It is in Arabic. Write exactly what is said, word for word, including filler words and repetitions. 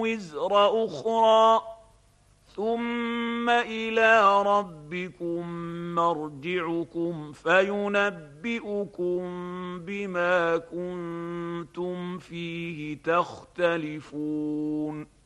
وزر أخرى ثم إلى ربكم مرجعكم فينبئكم بما كنتم فيه تختلفون